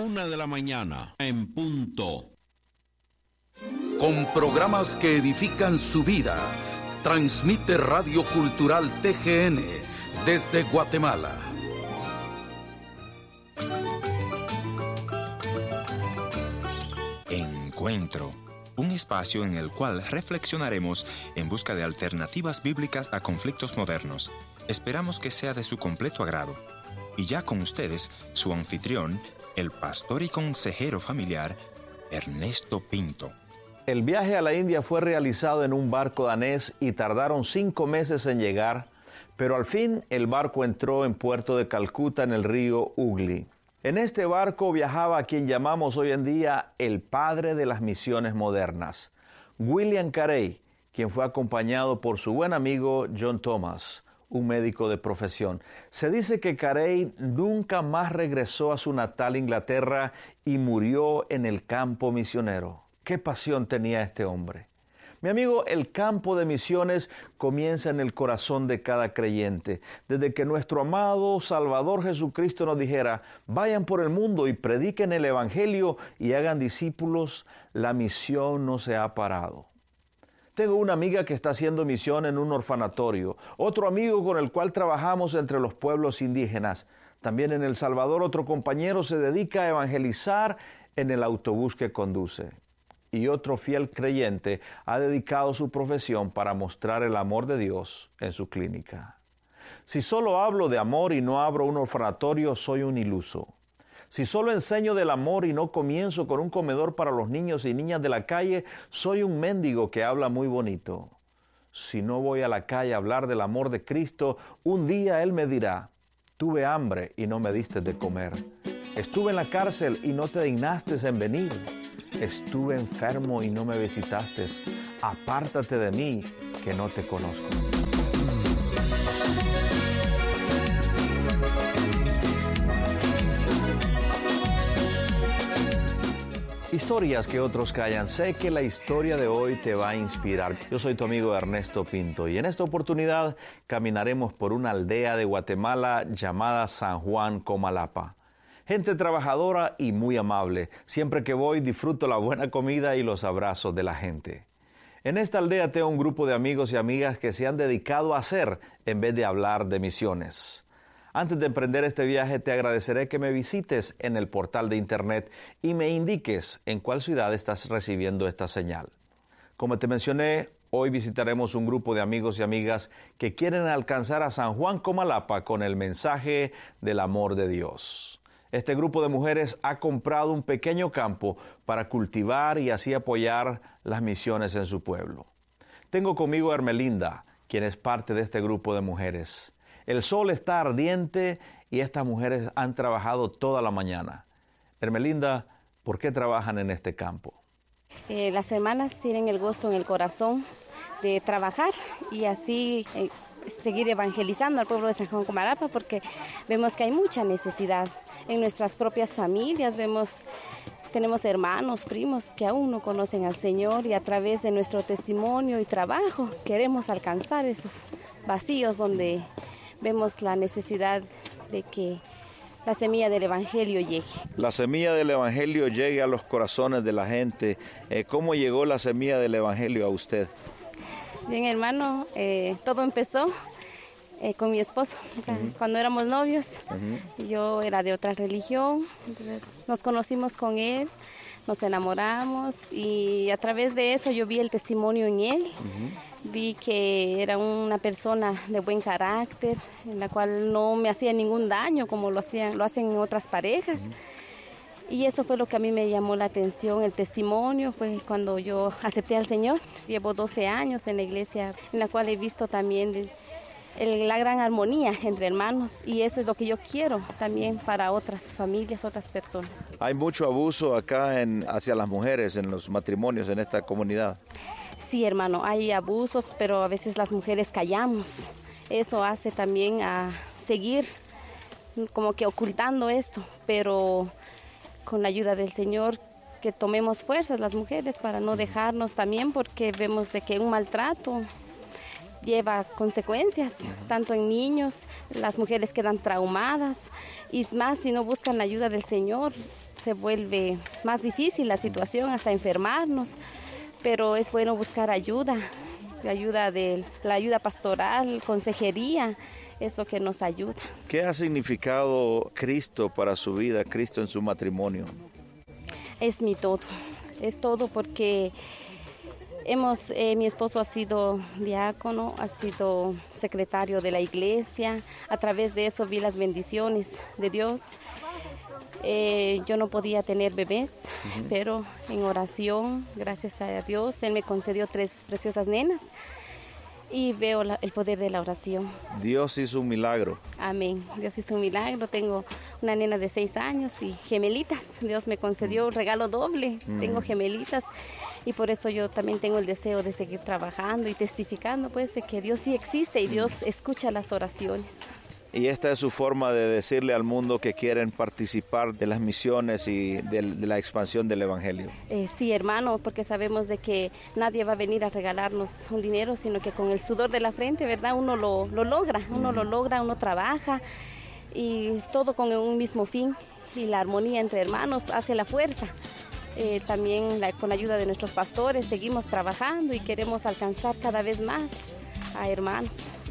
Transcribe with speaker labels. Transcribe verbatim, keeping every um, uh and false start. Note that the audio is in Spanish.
Speaker 1: Una de la mañana, en punto.
Speaker 2: Con programas que edifican su vida, transmite Radio Cultural T G N desde Guatemala.
Speaker 3: Encuentro, un espacio en el cual reflexionaremos en busca de alternativas bíblicas a conflictos modernos. Esperamos que sea de su completo agrado. Y ya con ustedes, su anfitrión, el pastor y consejero familiar, Ernesto Pinto.
Speaker 4: El viaje a la India fue realizado en un barco danés y tardaron cinco meses en llegar, pero al fin el barco entró en puerto de Calcuta en el río Hooghly. En este barco viajaba a quien llamamos hoy en día el padre de las misiones modernas, William Carey, quien fue acompañado por su buen amigo John Thomas, un médico de profesión. Se dice que Carey nunca más regresó a su natal Inglaterra y murió en el campo misionero. ¡Qué pasión tenía este hombre! Mi amigo, el campo de misiones comienza en el corazón de cada creyente. Desde que nuestro amado Salvador Jesucristo nos dijera, vayan por el mundo y prediquen el Evangelio y hagan discípulos, la misión no se ha parado. Tengo una amiga que está haciendo misión en un orfanatorio, otro amigo con el cual trabajamos entre los pueblos indígenas. También en El Salvador otro compañero se dedica a evangelizar en el autobús que conduce. Y otro fiel creyente ha dedicado su profesión para mostrar el amor de Dios en su clínica. Si solo hablo de amor y no abro un orfanatorio, soy un iluso. Si solo enseño del amor y no comienzo con un comedor para los niños y niñas de la calle, soy un mendigo que habla muy bonito. Si no voy a la calle a hablar del amor de Cristo, un día Él me dirá, tuve hambre y no me diste de comer. Estuve en la cárcel y no te dignaste en venir. Estuve enfermo y no me visitaste. Apártate de mí, que no te conozco. Historias que otros callan. Sé que la historia de hoy te va a inspirar. Yo soy tu amigo Ernesto Pinto y en esta oportunidad caminaremos por una aldea de Guatemala llamada San Juan Comalapa. Gente trabajadora y muy amable. Siempre que voy disfruto la buena comida y los abrazos de la gente. En esta aldea tengo un grupo de amigos y amigas que se han dedicado a hacer en vez de hablar de misiones. Antes de emprender este viaje te agradeceré que me visites en el portal de internet y me indiques en cuál ciudad estás recibiendo esta señal. Como te mencioné, hoy visitaremos un grupo de amigos y amigas que quieren alcanzar a San Juan Comalapa con el mensaje del amor de Dios. Este grupo de mujeres ha comprado un pequeño campo para cultivar y así apoyar las misiones en su pueblo. Tengo conmigo a Ermelinda, quien es parte de este grupo de mujeres. El sol está ardiente y estas mujeres han trabajado toda la mañana. Ermelinda, ¿por qué trabajan en este campo?
Speaker 5: Eh, las hermanas tienen el gozo en el corazón de trabajar y así eh, seguir evangelizando al pueblo de San Juan Comalapa porque vemos que hay mucha necesidad. En nuestras propias familias vemos, tenemos hermanos, primos que aún no conocen al Señor y a través de nuestro testimonio y trabajo queremos alcanzar esos vacíos donde vemos la necesidad de que la semilla del Evangelio llegue.
Speaker 4: La semilla del Evangelio llegue a los corazones de la gente. Eh, ¿Cómo llegó la semilla del Evangelio a usted?
Speaker 5: Bien, hermano, eh, todo empezó eh, con mi esposo. O sea, uh-huh. Cuando éramos novios, uh-huh. Yo era de otra religión, entonces nos conocimos con él, nos enamoramos y a través de eso yo vi el testimonio en él. Uh-huh. Vi que era una persona de buen carácter, en la cual no me hacía ningún daño como lo hacían, lo hacen otras parejas. Uh-huh. Y eso fue lo que a mí me llamó la atención, el testimonio. Fue cuando yo acepté al Señor. Llevo doce años en la iglesia, en la cual he visto también el, el, la gran armonía entre hermanos. Y eso es lo que yo quiero también para otras familias, otras personas.
Speaker 4: Hay mucho abuso acá en, hacia las mujeres en los matrimonios en esta comunidad.
Speaker 5: Sí, hermano, hay abusos, pero a veces las mujeres callamos. Eso hace también a seguir como que ocultando esto, pero con la ayuda del Señor que tomemos fuerzas las mujeres para no dejarnos también, porque vemos de que un maltrato lleva consecuencias, tanto en niños, las mujeres quedan traumadas, y más si no buscan la ayuda del Señor, se vuelve más difícil la situación, hasta enfermarnos, pero es bueno buscar ayuda, la ayuda de la ayuda pastoral, consejería, es lo que nos ayuda.
Speaker 4: ¿Qué ha significado Cristo para su vida, Cristo en su matrimonio?
Speaker 5: Es mi todo, es todo porque hemos, eh, mi esposo ha sido diácono, ha sido secretario de la iglesia, a través de eso vi las bendiciones de Dios. Eh, yo no podía tener bebés, uh-huh. pero en oración, gracias a Dios, Él me concedió tres preciosas nenas y veo la, el poder de la oración.
Speaker 4: Dios hizo un milagro.
Speaker 5: Amén, Dios hizo un milagro. Tengo una nena de seis años y gemelitas. Dios me concedió un regalo doble, uh-huh. tengo gemelitas y por eso yo también tengo el deseo de seguir trabajando y testificando pues de que Dios sí existe y Dios uh-huh. escucha las oraciones.
Speaker 4: Y esta es su forma de decirle al mundo que quieren participar de las misiones y de, de la expansión del Evangelio.
Speaker 5: Eh, sí, hermano, porque sabemos de que nadie va a venir a regalarnos un dinero, sino que con el sudor de la frente, ¿verdad? Uno lo, lo logra, uno mm. lo logra, uno trabaja y todo con un mismo fin. Y la armonía entre hermanos hace la fuerza. Eh, también la, con la ayuda de nuestros pastores seguimos trabajando y queremos alcanzar cada vez más a hermanos.